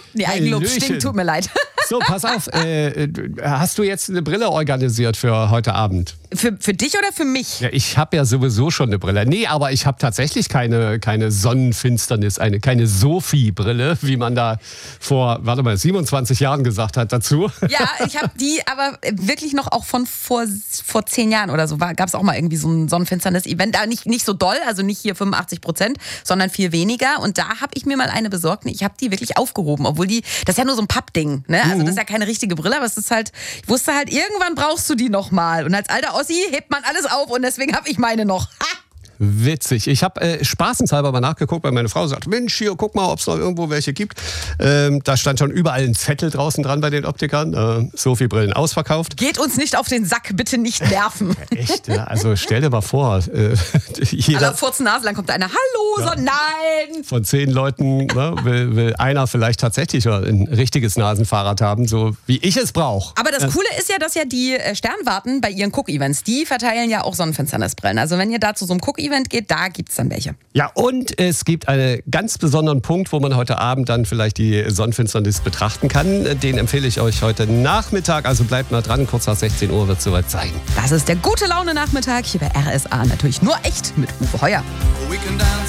Nee, Eigenlob stinkt, tut mir leid. So, pass auf. Hast du jetzt eine Brille organisiert für heute Abend? Für dich oder für mich? Ja, ich habe ja sowieso schon eine Brille. Nee, aber ich habe tatsächlich keine Sonnenfinsternis, keine Sophie-Brille, wie man da vor, 27 Jahren gesagt hat dazu. Ja, ich habe die aber wirklich noch auch von vor 10 Jahren oder so. Gab es auch mal irgendwie so ein Sonnenfinsternis-Event. Da nicht so doll, also nicht hier 85%, sondern viel weniger. Und da habe ich mir mal eine besorgt. Ich habe die wirklich aufgehoben, obwohl das ist ja nur so ein Pappding. Ne? Also das ist ja keine richtige Brille, aber es ist halt, ich wusste halt, irgendwann brauchst du die nochmal. Und als alter Ossi hebt man alles auf und deswegen habe ich meine noch. Ha! Witzig. Ich habe spaßenshalber mal nachgeguckt, weil meine Frau sagt, Mensch, hier, guck mal, ob es noch irgendwo welche gibt. Da stand schon überall ein Zettel draußen dran bei den Optikern. Sophie-Brillen ausverkauft. Geht uns nicht auf den Sack, bitte nicht nerven. Echt, ja? Also stell dir mal vor. Aller Furzen-Nase, dann kommt einer, hallo, so nein. Von 10 Leuten will einer vielleicht tatsächlich ein richtiges Nasenfahrrad haben, so wie ich es brauche. Aber das Coole ist ja, dass ja die Sternwarten bei ihren Cook-Events, die verteilen ja auch Sonnenfinsternisbrillen. Also wenn ihr da zu so einem Cook-Event geht, da gibt es dann welche. Ja, und es gibt einen ganz besonderen Punkt, wo man heute Abend dann vielleicht die Sonnenfinsternis betrachten kann. Den empfehle ich euch heute Nachmittag. Also bleibt mal dran, kurz nach 16 Uhr wird es soweit sein. Das ist der gute Laune-Nachmittag hier bei RSA. Natürlich nur echt mit Uwe Heuer.